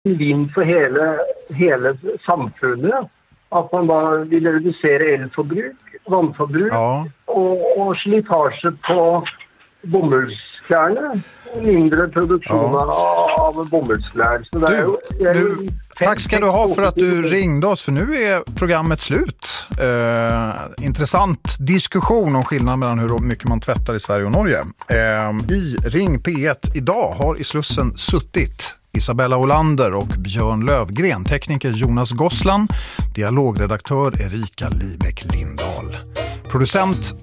vind för hela samfundet. Att man bara vill reducera elförbruk, vannförbruk och slitage på bomullskläderna. Mindre produktion av bomullskläder. Tack ska du ha för att du ringde oss, för nu är programmet slut. Intressant diskussion om skillnaden mellan hur mycket man tvättar i Sverige och Norge. I Ring P1 idag har i Slussen suttit Isabella Olander och Björn Lövgren, tekniker Jonas Gosslan, dialogredaktör Erika Libeck Lindahl, producent.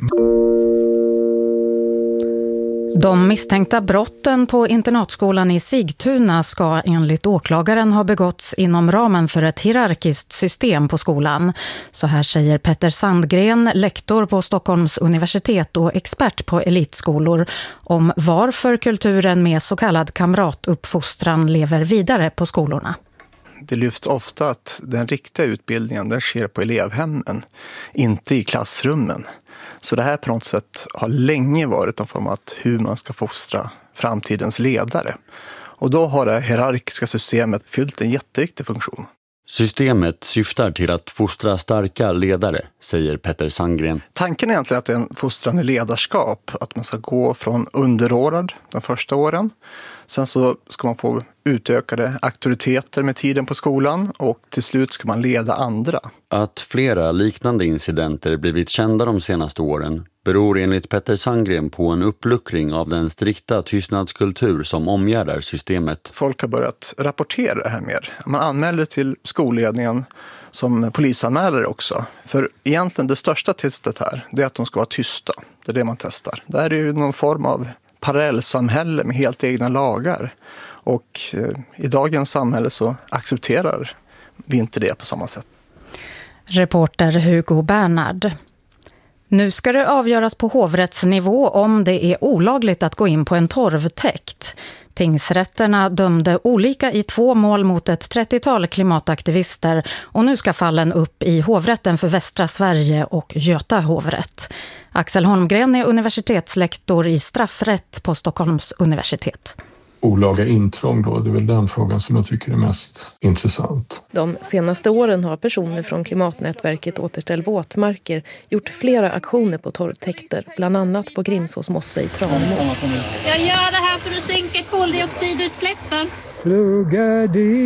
De misstänkta brotten på internatskolan i Sigtuna ska enligt åklagaren ha begåtts inom ramen för ett hierarkiskt system på skolan. Så här säger Petter Sandgren, lektor på Stockholms universitet och expert på elitskolor, om varför kulturen med så kallad kamratuppfostran lever vidare på skolorna. Det lyfts ofta att den riktiga utbildningen den sker på elevhemmen, inte i klassrummen. Så det här på något sätt har länge varit en form av hur man ska fostra framtidens ledare. Och då har det hierarkiska systemet fyllt en jätteviktig funktion. Systemet syftar till att fostra starka ledare, säger Petter Sandgren. Tanken är egentligen att det är en fostrande ledarskap. Att man ska gå från underordnad de första åren. Sen så ska man få utökade auktoriteter med tiden på skolan och till slut ska man leda andra. Att flera liknande incidenter blivit kända de senaste åren beror enligt Petter Sandgren på en uppluckring av den strikta tystnadskultur som omgärdar systemet. Folk har börjat rapportera det här mer. Man anmäler till skolledningen som polisanmälare också. För egentligen det största testet här det är att de ska vara tysta. Det är det man testar. Det här är ju någon form av parallellsamhälle med helt egna lagar. Och i dagens samhälle så accepterar vi inte det på samma sätt. Reporter Hugo Bernhard. Nu ska det avgöras på hovrättsnivå om det är olagligt att gå in på en torvtäkt. Tingsrätterna dömde olika i 2 mål mot ett 30-tal klimataktivister och nu ska fallen upp i hovrätten för Västra Sverige och Göta hovrätt. Axel Holmgren är universitetslektor i straffrätt på Stockholms universitet. Olaga intrång då, det är väl den frågan som jag tycker är mest intressant. De senaste åren har personer från klimatnätverket Återställ våtmarker gjort flera aktioner på torvtäkter, bland annat på Grimsås mosse i Tranås. Jag gör det här för att sänka koldioxidutsläppen. Plugga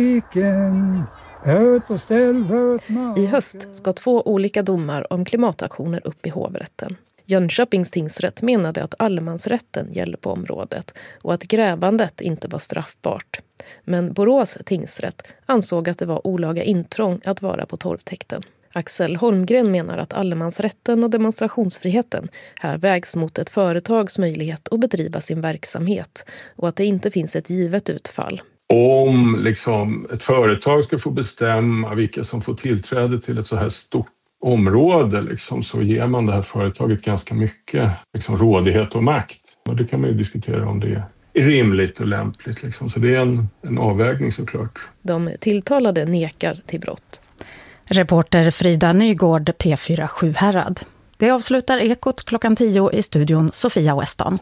diken, återställ våtmarker. I höst ska 2 olika domar om klimataktioner upp i hovrätten. Jönköpings tingsrätt menade att allemansrätten gäller på området och att grävandet inte var straffbart. Men Borås tingsrätt ansåg att det var olaga intrång att vara på torvtäkten. Axel Holmgren menar att allemansrätten och demonstrationsfriheten här vägs mot ett företags möjlighet att bedriva sin verksamhet och att det inte finns ett givet utfall. Om ett företag ska få bestämma vilka som får tillträde till ett så här stort område så ger man det här företaget ganska mycket rådighet och makt. Och det kan man ju diskutera om det är rimligt och lämpligt. Så det är en avvägning såklart. De tilltalade nekar till brott. Reporter Frida Nygård, P4 Sjuhärad. Det avslutar Ekot 10:00 i studion Sofia Weston.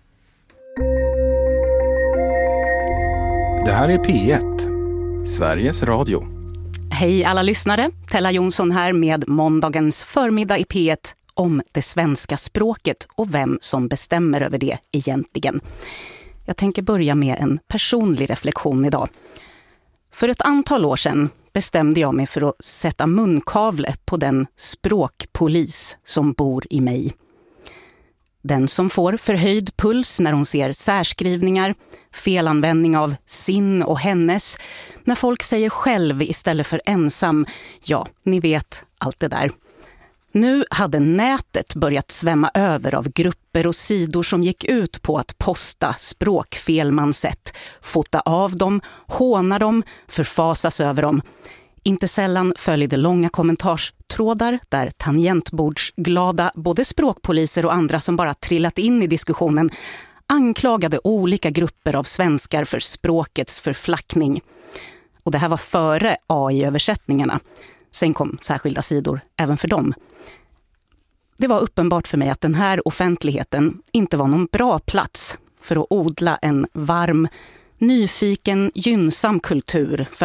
Det här är P1, Sveriges Radio. Hej alla lyssnare, Tella Jonsson här med måndagens förmiddag i P1 om det svenska språket och vem som bestämmer över det egentligen. Jag tänker börja med en personlig reflektion idag. För ett antal år sedan bestämde jag mig för att sätta munkavle på den språkpolis som bor i mig. Den som får förhöjd puls när hon ser särskrivningar, felanvändning av sin och hennes, när folk säger själv istället för ensam, ja, ni vet allt det där. Nu hade nätet börjat svämma över av grupper och sidor som gick ut på att posta språkfel man sett, fota av dem, håna dem, förfasas över dem. Inte sällan följde långa kommentarstrådar där tangentbordsglada både språkpoliser och andra som bara trillat in i diskussionen anklagade olika grupper av svenskar för språkets förflackning. Och det här var före AI-översättningarna. Sen kom särskilda sidor även för dem. Det var uppenbart för mig att den här offentligheten inte var någon bra plats för att odla en varm, nyfiken, gynnsam kultur för